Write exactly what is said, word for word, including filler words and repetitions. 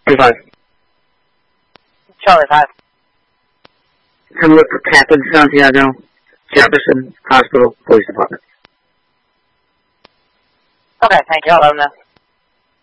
twenty-five. Charlie five. Come look for Captain Santiago, Jefferson Hospital Police Department. Okay, thank you. I'll let him know.